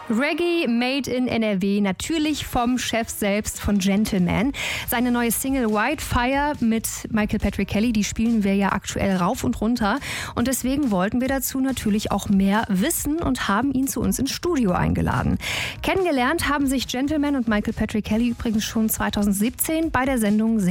Reggae made in NRW, natürlich vom Chef selbst von Gentleman. Seine neue Single Wildfire mit Michael Patrick Kelly, die spielen wir ja aktuell rauf und runter. Und deswegen wollten wir dazu natürlich auch mehr wissen und haben ihn zu uns ins Studio eingeladen. Kennengelernt haben sich Gentleman und Michael Patrick Kelly übrigens schon 2017 bei der Sendung